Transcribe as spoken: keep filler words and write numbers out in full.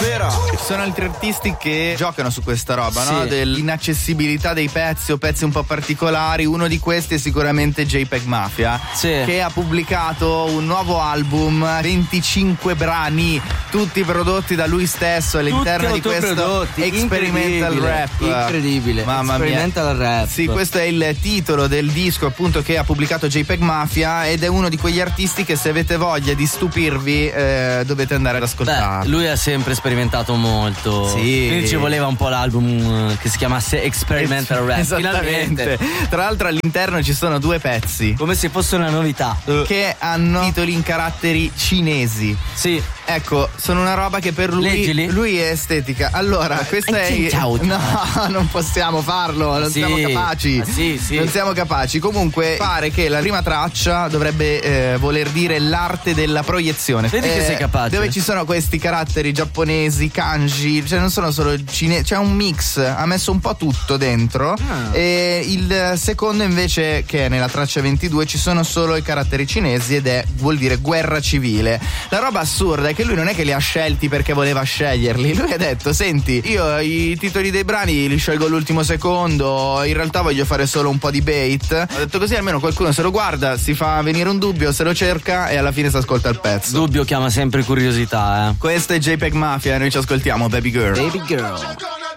Vero. Ci sono altri artisti che giocano su questa roba, sì. no? Dell'inaccessibilità dei pezzi o pezzi un po' particolari. Uno di questi è sicuramente JPEG Mafia, sì. che ha pubblicato un nuovo album, venticinque brani, tutti prodotti da lui stesso all'interno tutti di questo experimental rap. Incredibile. Mamma experimental mia. rap. Sì, questo è il titolo del disco appunto che ha pubblicato JPEG Mafia, ed è uno di quegli artisti che se avete voglia di stupirvi eh, dovete andare ad ascoltare. Beh, lui ha sempre sperimentato molto. Sì. Quindi ci voleva un po' l'album che si chiamasse Experimental Rap. Esattamente. Finalmente. Tra l'altro all'interno ci sono due pezzi come se fosse una novità, che hanno titoli in caratteri cinesi. Sì. Ecco, sono una roba che per lui Leggili. lui è estetica. Allora, questa è no, non possiamo farlo, non sì. siamo capaci. Ah, sì, sì. Non siamo capaci. Comunque pare che la prima traccia dovrebbe eh, voler dire l'arte della proiezione. Vedi eh, che sei capace. Dove ci sono questi caratteri giapponesi, kanji, cioè non sono solo cinesi, c'è un mix, ha messo un po' tutto dentro. Ah. E il secondo invece, che è nella traccia ventidue, ci sono solo i caratteri cinesi ed è vuol dire guerra civile. La roba assurda è che lui non è che li ha scelti perché voleva sceglierli, lui ha detto: senti, io i titoli dei brani li scelgo all'ultimo secondo, in realtà voglio fare solo un po' di bait. Ho detto così almeno qualcuno se lo guarda, si fa venire un dubbio, se lo cerca e alla fine si ascolta il pezzo. Dubbio chiama sempre curiosità, eh. Questo è JPEG Mafia e noi ci ascoltiamo Baby Girl. Baby Girl.